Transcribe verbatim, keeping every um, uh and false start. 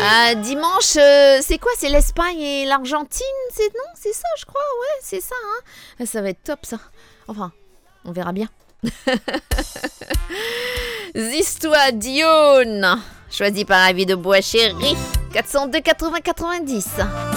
Euh, dimanche, euh, c'est quoi? C'est l'Espagne et l'Argentine? C'est non, c'est ça, je crois. Ouais, c'est ça. Hein. Ça va être top, ça. Enfin, on verra bien. Zistoire Dion, choisi par Avis de Bois Chéri, quatre cent deux quatre-vingts quatre-vingt-dix.